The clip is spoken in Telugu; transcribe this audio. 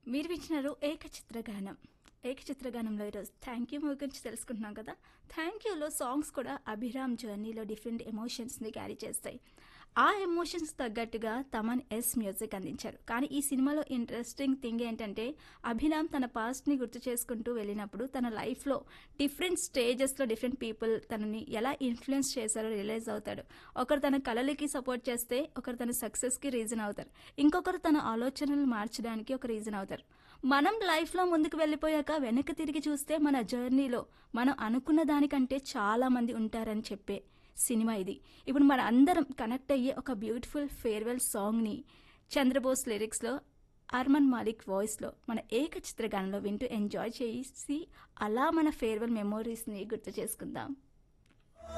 మీరు వింటున్నారు ఏకచిత్రగానం. ఏకచిత్రగానంలో ఈరోజు థ్యాంక్ యూ మూవీ గురించి తెలుసుకుంటున్నాం కదా. థ్యాంక్ యూలో సాంగ్స్ కూడా అభిరామ్ జర్నీలో డిఫరెంట్ ఎమోషన్స్ని క్యారీ చేస్తాయి. ఆ ఎమోషన్స్ తగ్గట్టుగా తమన్ మ్యూజిక్ అందించారు. కానీ ఈ సినిమాలో ఇంట్రెస్టింగ్ థింగ్ ఏంటంటే అభిరామ్ తన పాస్ట్ని గుర్తు చేసుకుంటూ వెళ్ళినప్పుడు తన లైఫ్లో డిఫరెంట్ స్టేజెస్లో డిఫరెంట్ పీపుల్ తనని ఎలా ఇన్ఫ్లుయెన్స్ చేశారో రియలైజ్ అవుతాడు. ఒకరు తన కళలకి సపోర్ట్ చేస్తే ఒకరు తన సక్సెస్కి రీజన్ అవుతారు. ఇంకొకరు తన ఆలోచనలు మార్చడానికి ఒక రీజన్ అవుతారు. మనం లైఫ్లో ముందుకు వెళ్ళిపోయాక వెనక్కి తిరిగి చూస్తే మన జర్నీలో మనం అనుకున్న దానికంటే చాలా మంది ఉంటారని చెప్పే సినిమా ఇది. ఇప్పుడు మన అందరం కనెక్ట్ అయ్యే ఒక బ్యూటిఫుల్ ఫేర్వెల్ సాంగ్ని చంద్రబోస్ లిరిక్స్లో అర్మన్ మాలిక్ వాయిస్లో మన ఏకచిత్రగానంలో వింటూ ఎంజాయ్ చేసి అలా మన ఫేర్వెల్ మెమోరీస్ని గుర్తు చేసుకుందాం.